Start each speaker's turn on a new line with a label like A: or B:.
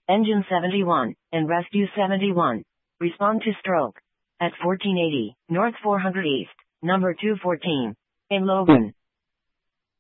A: Engine 71, and Rescue 71. Respond to stroke. At 1480, North 400 East, number 214. In Logan.